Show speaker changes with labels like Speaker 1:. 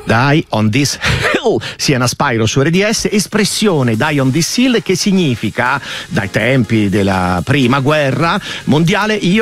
Speaker 1: Die on this hill, Siena Spyro su RDS, espressione Die on this hill che significa dai tempi della prima guerra mondiale io